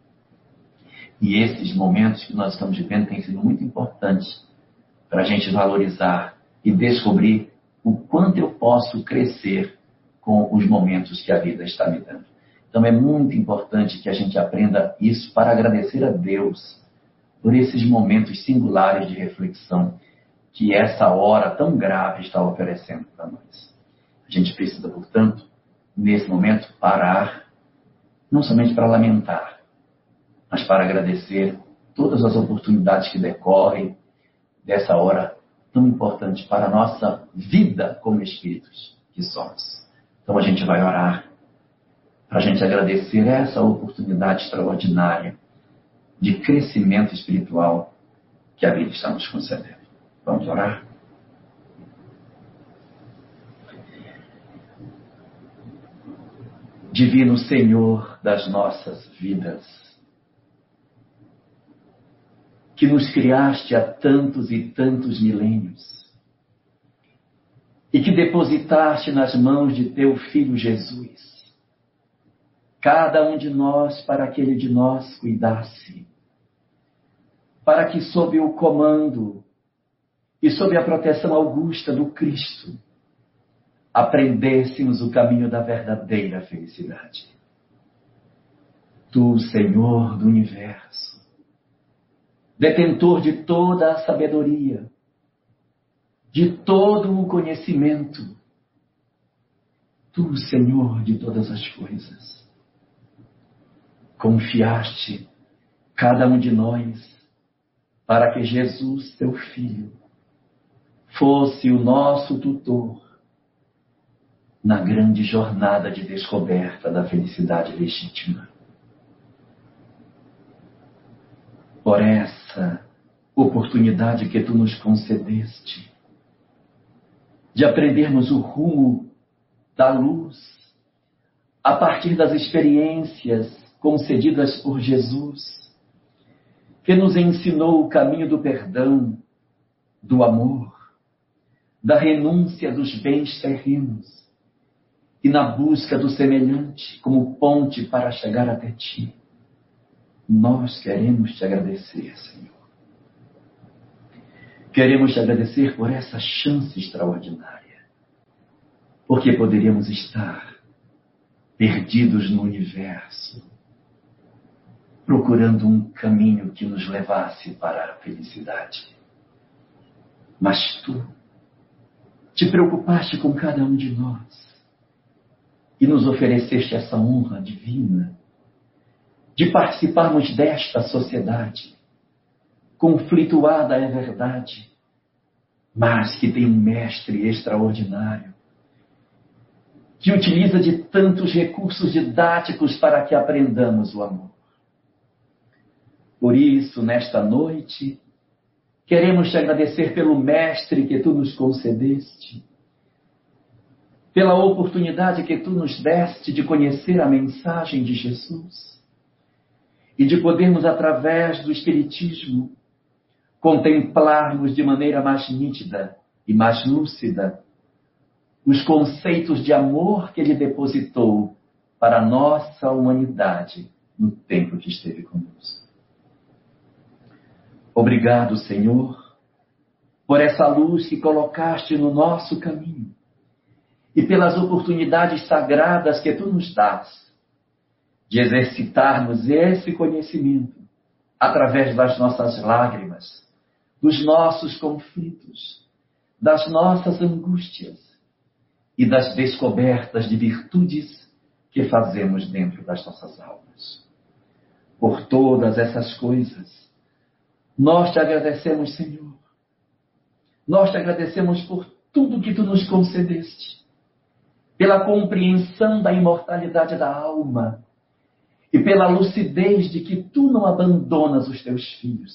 E esses momentos que nós estamos vivendo têm sido muito importantes para a gente valorizar e descobrir o quanto eu posso crescer com os momentos que a vida está me dando. Então é muito importante que a gente aprenda isso para agradecer a Deus por esses momentos singulares de reflexão que essa hora tão grave está oferecendo para nós. A gente precisa, portanto, nesse momento, parar, não somente para lamentar, mas para agradecer todas as oportunidades que decorrem dessa hora tão importante para a nossa vida como espíritos que somos. Então a gente vai orar para a gente agradecer essa oportunidade extraordinária de crescimento espiritual que a vida está nos concedendo. Vamos orar? Divino Senhor das nossas vidas, que nos criaste há tantos e tantos milênios e que depositaste nas mãos de teu Filho Jesus cada um de nós para que ele de nós cuidasse, para que sob o comando e sob a proteção augusta do Cristo aprendêssemos o caminho da verdadeira felicidade. Tu, Senhor do Universo, detentor de toda a sabedoria, de todo o conhecimento, Tu, Senhor de todas as coisas, confiaste cada um de nós para que Jesus, Teu Filho, fosse o nosso tutor na grande jornada de descoberta da felicidade legítima. Por essa oportunidade que Tu nos concedeste de aprendermos o rumo da luz a partir das experiências concedidas por Jesus, que nos ensinou o caminho do perdão, do amor, da renúncia dos bens terrenos e na busca do semelhante como ponte para chegar até Ti. Nós queremos Te agradecer, Senhor. Queremos Te agradecer por essa chance extraordinária, porque poderíamos estar perdidos no universo, procurando um caminho que nos levasse para a felicidade. Mas Tu Te preocupaste com cada um de nós e nos ofereceste essa honra divina de participarmos desta sociedade, conflituada é verdade, mas que tem um mestre extraordinário, que utiliza de tantos recursos didáticos para que aprendamos o amor. Por isso, nesta noite, queremos Te agradecer pelo mestre que Tu nos concedeste, pela oportunidade que Tu nos deste de conhecer a mensagem de Jesus e de podermos, através do Espiritismo, contemplarmos de maneira mais nítida e mais lúcida os conceitos de amor que Ele depositou para a nossa humanidade no tempo que esteve conosco. Obrigado, Senhor, por essa luz que colocaste no nosso caminho e pelas oportunidades sagradas que Tu nos dás de exercitarmos esse conhecimento através das nossas lágrimas, dos nossos conflitos, das nossas angústias e das descobertas de virtudes que fazemos dentro das nossas almas. Por todas essas coisas, nós Te agradecemos, Senhor, Nós te agradecemos por tudo que tu nos concedeste, pela compreensão da imortalidade da alma e pela lucidez de que tu não abandonas os teus filhos.